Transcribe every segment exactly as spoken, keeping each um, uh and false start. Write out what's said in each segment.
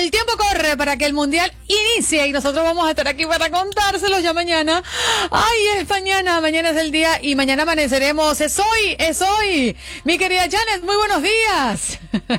El tiempo corre para que el Mundial inicie y nosotros vamos a estar aquí para contárselos ya mañana. Ay, es mañana, mañana es el día y mañana amaneceremos. Es hoy, es hoy. Mi querida Janet, muy buenos días.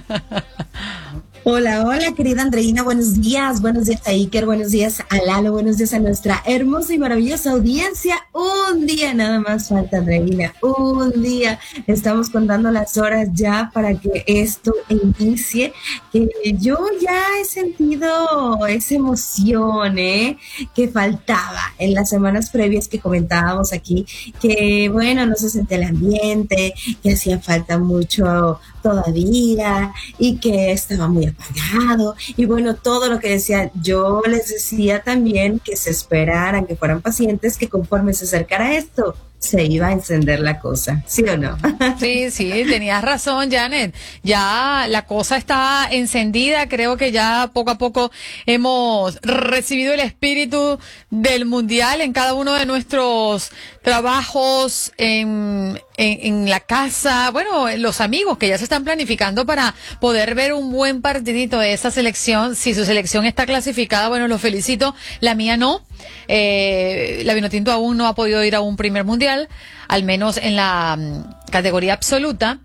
Hola, hola, querida Andreina, buenos días, buenos días a Iker, buenos días a Lalo, buenos días a nuestra hermosa y maravillosa audiencia. Un día nada más falta, Andreina, un día. Estamos contando las horas ya para que esto inicie, que yo ya he sentido esa emoción, ¿eh? Que faltaba en las semanas previas que comentábamos aquí, que bueno, no se sentía el ambiente, que hacía falta mucho todavía y que estaba muy apagado y bueno, todo lo que decía. Yo les decía también que se esperaran, que fueran pacientes, que conforme se acercara esto se iba a encender la cosa, ¿sí o no? Sí, sí, tenías razón, Janet. Ya la cosa está encendida. Creo que ya poco a poco hemos recibido el espíritu del Mundial en cada uno de nuestros trabajos, en, en, en la casa. Bueno, los amigos que ya se están planificando para poder ver un buen partidito de esa selección. Si su selección está clasificada, bueno, los felicito. La mía no. Eh, la Vinotinto aún no ha podido ir a un primer mundial, al menos en la um, categoría absoluta.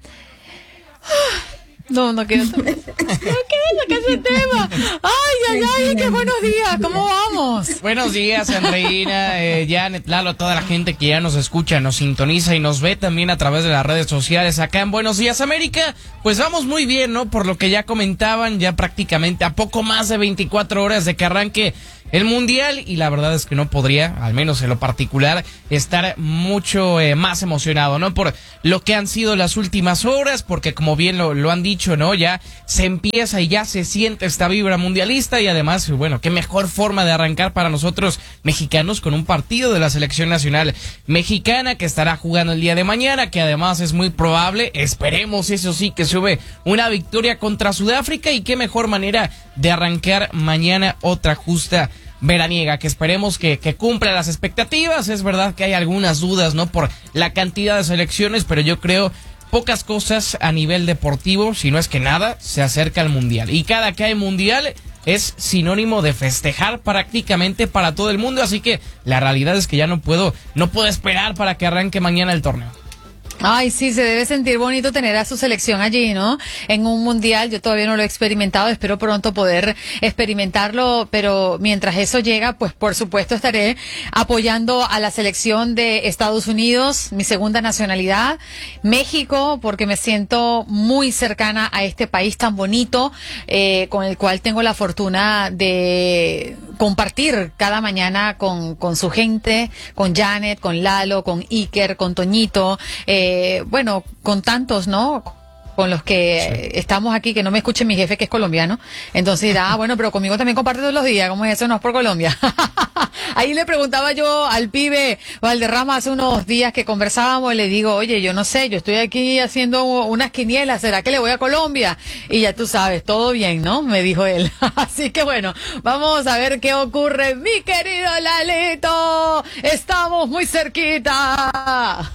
No, no quiero. No quiero sacar ese tema. Ay, ay, ay, qué buenos días. ¿Cómo vamos? Buenos días, Andreina, eh, Janet, Lalo, toda la gente que ya nos escucha, nos sintoniza y nos ve también a través de las redes sociales acá en Buenos Días, América. Pues vamos muy bien, ¿no? Por lo que ya comentaban, ya prácticamente a poco más de veinticuatro horas de que arranque el Mundial, y la verdad es que no podría, al menos en lo particular, estar mucho eh, más emocionado, ¿no? Por lo que han sido las últimas horas, porque como bien lo, lo han dicho, ¿no? Ya se empieza y ya se siente esta vibra mundialista, y además, bueno, qué mejor forma de arrancar para nosotros mexicanos con un partido de la selección nacional mexicana que estará jugando el día de mañana, que además es muy probable, esperemos eso sí, que sube una victoria contra Sudáfrica, y qué mejor manera de arrancar mañana otra justa veraniega, que esperemos que, que cumpla las expectativas. Es verdad que hay algunas dudas, ¿no? Por la cantidad de selecciones, pero yo creo pocas cosas a nivel deportivo, si no es que nada, se acerca al Mundial. Y cada que hay Mundial es sinónimo de festejar prácticamente para todo el mundo, así que la realidad es que ya no puedo, no puedo esperar para que arranque mañana el torneo. Ay, sí, se debe sentir bonito tener a su selección allí, ¿no? En un mundial. Yo todavía no lo he experimentado, espero pronto poder experimentarlo, pero mientras eso llega, pues por supuesto estaré apoyando a la selección de Estados Unidos, mi segunda nacionalidad, México, porque me siento muy cercana a este país tan bonito, eh, con el cual tengo la fortuna de compartir cada mañana con, con su gente, con Janet, con Lalo, con Iker, con Toñito, eh, Eh, bueno, con tantos, ¿no? Con los que sí. Estamos aquí, que no me escuche mi jefe que es colombiano, entonces dirá, ah, bueno, pero conmigo también comparte todos los días, ¿cómo es eso? No es por Colombia. Ahí le preguntaba yo al pibe Valderrama hace unos días que conversábamos, y le digo, oye, yo no sé, yo estoy aquí haciendo unas quinielas, ¿será que le voy a Colombia? Y ya tú sabes, todo bien, ¿no? Me dijo él. Así que bueno, vamos a ver qué ocurre, mi querido Lalito, estamos muy cerquita.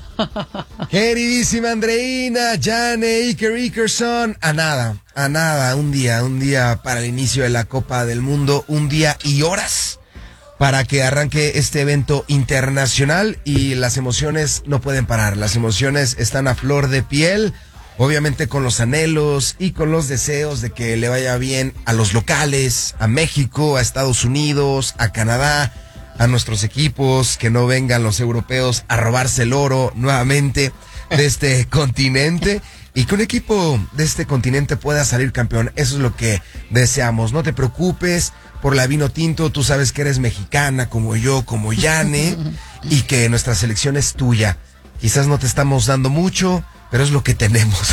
Queridísima Andreina, Jane, Iker Ikerson, a nada, a nada, un día, un día para el inicio de la Copa del Mundo, un día y horas para que arranque este evento internacional, y las emociones no pueden parar, las emociones están a flor de piel, obviamente con los anhelos y con los deseos de que le vaya bien a los locales, a México, a Estados Unidos, a Canadá, a nuestros equipos, que no vengan los europeos a robarse el oro nuevamente de este continente, y que un equipo de este continente pueda salir campeón. Eso es lo que deseamos. No te preocupes por la Vinotinto, tú sabes que eres mexicana como yo, como Yane, y que nuestra selección es tuya. Quizás no te estamos dando mucho, pero es lo que tenemos.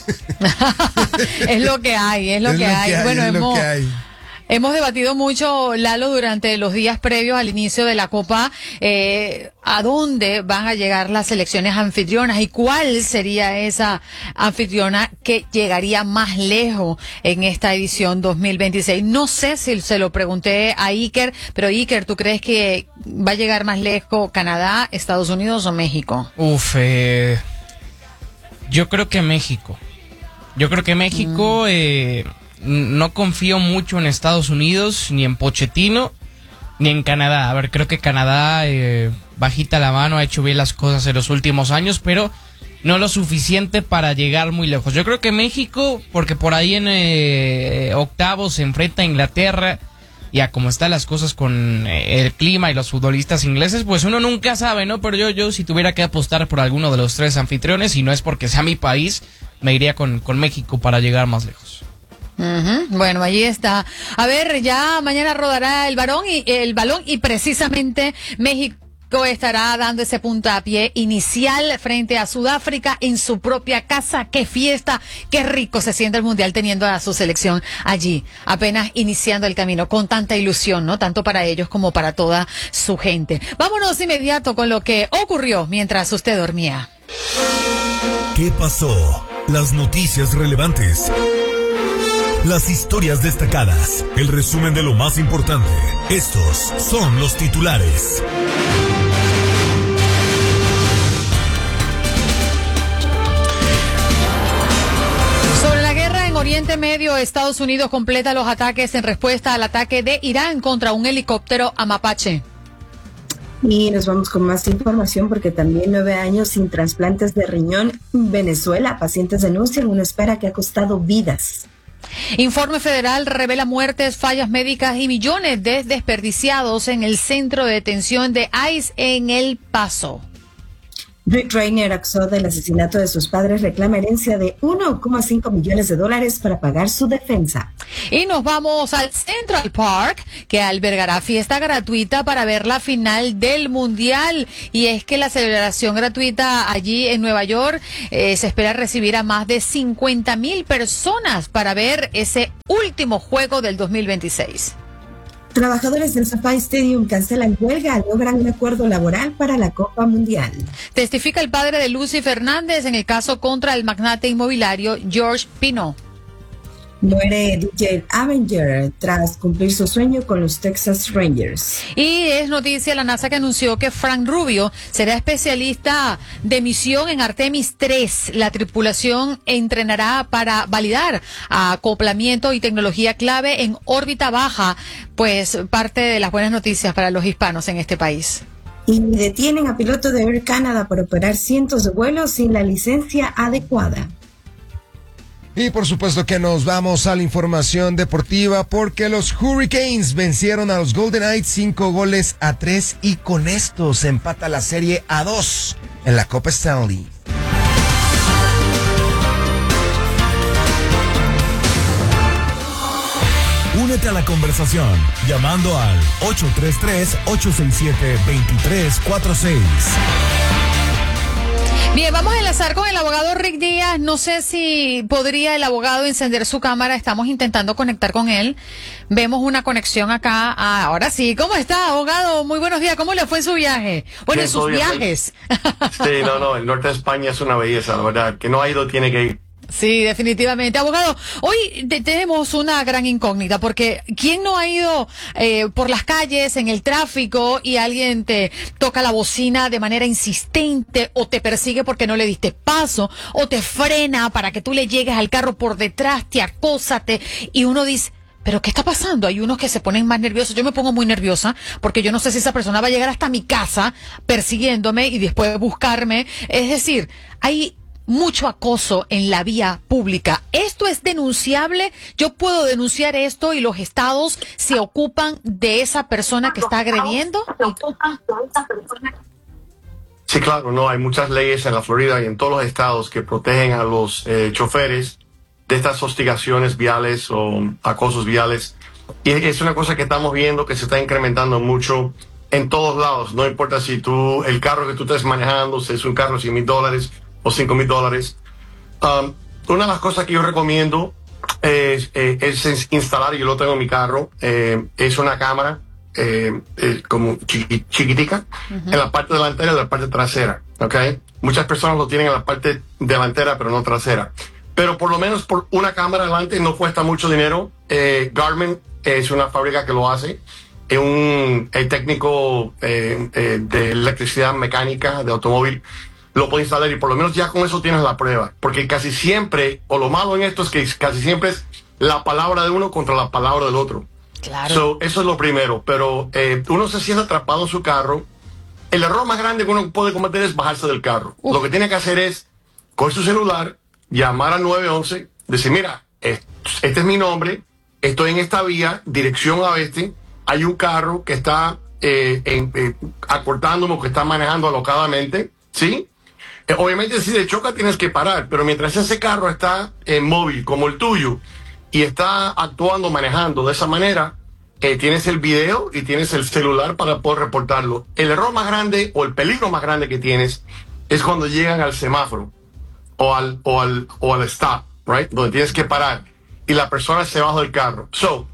Es lo que hay, es lo, es que, lo hay. que hay. Bueno, es hemos... lo que hay. Hemos debatido mucho, Lalo, durante los días previos al inicio de la Copa, eh, a dónde van a llegar las selecciones anfitrionas y cuál sería esa anfitriona que llegaría más lejos en esta edición dos mil veintiséis. No sé si se lo pregunté a Iker, pero Iker, ¿tú crees que va a llegar más lejos Canadá, Estados Unidos o México? Uf, eh, yo creo que México. Yo creo que México... Mm. Eh, no confío mucho en Estados Unidos, ni en Pochettino, ni en Canadá. A ver, creo que Canadá, eh, bajita la mano, ha hecho bien las cosas en los últimos años, pero no lo suficiente para llegar muy lejos. Yo creo que México, porque por ahí en eh, octavos se enfrenta a Inglaterra, y a cómo están las cosas con eh, el clima y los futbolistas ingleses, pues uno nunca sabe, ¿no? Pero yo, yo si tuviera que apostar por alguno de los tres anfitriones, y no es porque sea mi país, me iría con, con México para llegar más lejos. Uh-huh. Bueno, allí está. A ver, ya mañana rodará el balón y el balón y precisamente México estará dando ese puntapié inicial frente a Sudáfrica en su propia casa. Qué fiesta, qué rico se siente el Mundial teniendo a su selección allí, apenas iniciando el camino, con tanta ilusión, ¿no? Tanto para ellos como para toda su gente. Vámonos inmediato con lo que ocurrió mientras usted dormía. ¿Qué pasó? Las noticias relevantes. Las historias destacadas. El resumen de lo más importante. Estos son los titulares. Oriente Medio, Estados Unidos completa los ataques en respuesta al ataque de Irán contra un helicóptero a Mapache. Y nos vamos con más información porque también nueve años sin trasplantes de riñón en Venezuela. Pacientes denuncian una espera que ha costado vidas. Informe federal revela muertes, fallas médicas y millones de desperdiciados en el centro de detención de ICE en El Paso. Rick Rainer, acusado del asesinato de sus padres, reclama herencia de uno coma cinco millones de dólares para pagar su defensa. Y nos vamos al Central Park, que albergará fiesta gratuita para ver la final del Mundial. Y es que la celebración gratuita allí en Nueva York eh, se espera recibir a más de cincuenta mil personas para ver ese último juego del dos mil veintiséis. Trabajadores del SoFi Stadium cancelan huelga, logran un acuerdo laboral para la Copa Mundial. Testifica el padre de Lucy Fernández en el caso contra el magnate inmobiliario George Pino. Muere D J Avenger tras cumplir su sueño con los Texas Rangers. Y es noticia la NASA que anunció que Frank Rubio será especialista de misión en Artemis tres. La tripulación entrenará para validar acoplamiento y tecnología clave en órbita baja, pues parte de las buenas noticias para los hispanos en este país. Y detienen a piloto de Air Canada por operar cientos de vuelos sin la licencia adecuada. Y por supuesto que nos vamos a la información deportiva porque los Hurricanes vencieron a los Golden Knights cinco goles a tres y con esto se empata la serie a dos en la Copa Stanley. Únete a la conversación llamando al ocho tres tres, ocho seis siete, dos tres cuatro seis. Bien, vamos a enlazar con el abogado Rick Díaz. No sé si podría el abogado encender su cámara. Estamos intentando conectar con él. Vemos una conexión acá. Ah, ahora sí. ¿Cómo está, abogado? Muy buenos días. ¿Cómo le fue en su viaje? Bueno, en sus viajes. Sí, no, no. El norte de España es una belleza, la verdad. Que no ha ido, tiene que ir. Sí, definitivamente. Abogado, hoy te tenemos una gran incógnita porque ¿quién no ha ido eh, por las calles, en el tráfico y alguien te toca la bocina de manera insistente o te persigue porque no le diste paso o te frena para que tú le llegues al carro por detrás, te acósate y uno dice... ¿Pero qué está pasando? Hay unos que se ponen más nerviosos. Yo me pongo muy nerviosa porque yo no sé si esa persona va a llegar hasta mi casa persiguiéndome y después buscarme. Es decir, hay mucho acoso en la vía pública. ¿Esto es denunciable? ¿Yo puedo denunciar esto y los estados se ocupan de esa persona que está agrediendo? Sí, claro, no. Hay muchas leyes en la Florida y en todos los estados que protegen a los eh, choferes de estas hostigaciones viales o acosos viales. Y es una cosa que estamos viendo que se está incrementando mucho en todos lados. No importa si tú, el carro que tú estés manejando, si es un carro de cien mil dólares o cinco mil dólares. Um, una de las cosas que yo recomiendo es, eh, es instalar, y yo lo tengo en mi carro, eh, es una cámara eh, eh, como chiqui, chiquitica uh-huh. en la parte delantera y en la parte trasera. ¿Okay? Muchas personas lo tienen en la parte delantera pero no trasera. Pero por lo menos por una cámara delante no cuesta mucho dinero. Eh, Garmin es una fábrica que lo hace. Es un el técnico eh, eh, de electricidad mecánica, de automóvil. Lo puede instalar y por lo menos ya con eso tienes la prueba. Porque casi siempre, o lo malo en esto es que casi siempre es la palabra de uno contra la palabra del otro. Claro. So, eso es lo primero, pero eh, uno se siente atrapado en su carro. El error más grande que uno puede cometer es bajarse del carro. Uf. Lo que tiene que hacer es coger su celular, llamar al nueve once, decir, mira, este es mi nombre, estoy en esta vía, dirección a este, hay un carro que está eh, en, eh, acortándome, que está manejando alocadamente, ¿sí? Eh, obviamente si te choca tienes que parar, pero mientras ese carro está eh, móvil como el tuyo y está actuando, manejando de esa manera, eh, tienes el video y tienes el celular para poder reportarlo. El error más grande o el peligro más grande que tienes es cuando llegan al semáforo o al, o al, o al stop, right? Donde tienes que parar y la persona se baja del carro. So,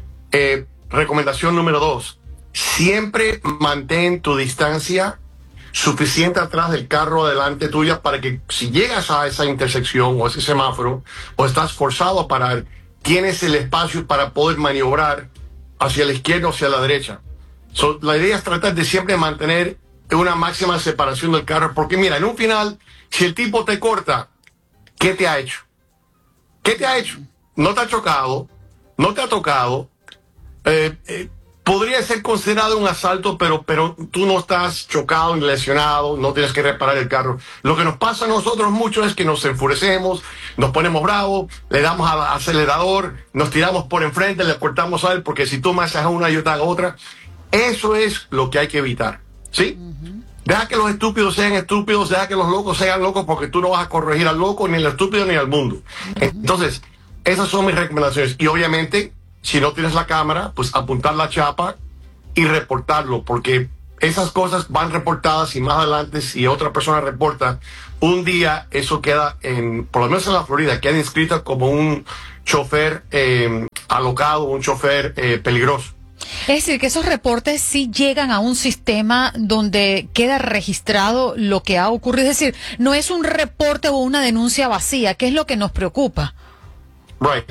eh, recomendación número dos, siempre mantén tu distancia suficiente atrás del carro adelante tuya para que si llegas a esa intersección o ese semáforo o estás forzado a parar, tienes el espacio para poder maniobrar hacia la izquierda o hacia la derecha. So, la idea es tratar de siempre mantener una máxima separación del carro, porque mira, en un final, si el tipo te corta, ¿qué te ha hecho? ¿Qué te ha hecho? No te ha chocado, no te ha tocado, eh, eh, podría ser considerado un asalto, pero, pero tú no estás chocado ni lesionado, no tienes que reparar el carro. Lo que nos pasa a nosotros mucho es que nos enfurecemos, nos ponemos bravos, le damos al acelerador, nos tiramos por enfrente, le cortamos a él, porque si tú me haces una, yo te hago otra. Eso es lo que hay que evitar, ¿sí? Uh-huh. Deja que los estúpidos sean estúpidos, deja que los locos sean locos, porque tú no vas a corregir al loco, ni al estúpido, ni al mundo. Uh-huh. Entonces, esas son mis recomendaciones. Y obviamente, si no tienes la cámara, pues apuntar la chapa y reportarlo, porque esas cosas van reportadas y más adelante si otra persona reporta, un día eso queda, en, por lo menos en la Florida, queda inscrito como un chofer eh, alocado, un chofer eh, peligroso. Es decir, que esos reportes sí llegan a un sistema donde queda registrado lo que ha ocurrido. Es decir, no es un reporte o una denuncia vacía, que es lo que nos preocupa. Right.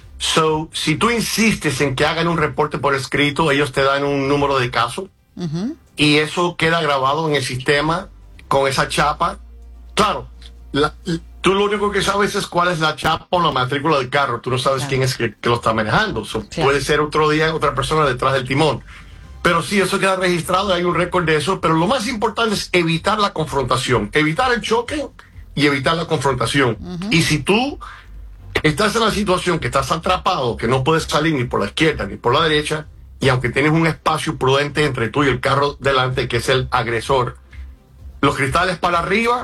So, si tú insistes en que hagan un reporte por escrito, ellos te dan un número de caso uh-huh. y eso queda grabado en el sistema con esa chapa. Claro, la, tú lo único que sabes es cuál es la chapa o la matrícula del carro. Tú no sabes claro. quién es que, que lo está manejando. So, claro. Puede ser otro día otra persona detrás del timón. Pero sí, eso queda registrado, hay un récord de eso. Pero lo más importante es evitar la confrontación, evitar el choque y evitar la confrontación. Uh-huh. Y si tú estás en la situación que estás atrapado, que no puedes salir ni por la izquierda ni por la derecha, y aunque tienes un espacio prudente entre tú y el carro delante, que es el agresor, los cristales para arriba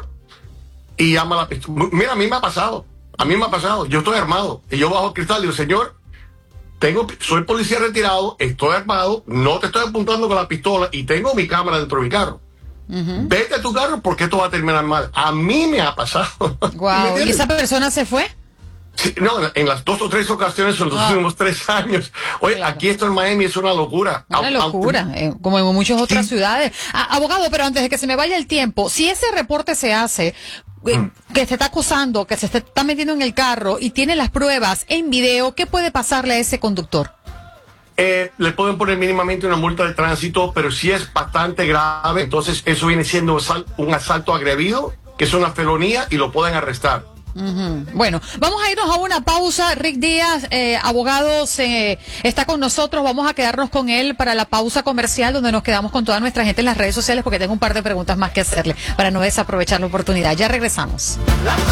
y llama la pistola. Mira, a mí me ha pasado, a mí me ha pasado, yo estoy armado, y yo bajo el cristal y digo, señor, tengo, soy policía retirado, estoy armado, no te estoy apuntando con la pistola y tengo mi cámara dentro de mi carro. Uh-huh. Vete a tu carro porque esto va a terminar mal. A mí me ha pasado. Wow. ¿Y esa persona se fue? Sí, no, en las dos o tres ocasiones en los ah. últimos tres años. Oye, claro. Aquí esto en Miami es una locura. Una locura, eh, como en muchas otras sí. ciudades. Ah, abogado, pero antes de que se me vaya el tiempo, si ese reporte se hace, eh, mm. que se está acusando, que se está metiendo en el carro y tiene las pruebas en video, ¿qué puede pasarle a ese conductor? Eh, le pueden poner mínimamente una multa de tránsito, pero si es bastante grave, entonces eso viene siendo un asalto agrevido, que es una felonía y lo pueden arrestar. Uh-huh. Bueno, vamos a irnos a una pausa. Rick Díaz, eh, abogado, se, está con nosotros. Vamos a quedarnos con él para la pausa comercial, donde nos quedamos con toda nuestra gente en las redes sociales, porque tengo un par de preguntas más que hacerle para no desaprovechar la oportunidad. Ya regresamos.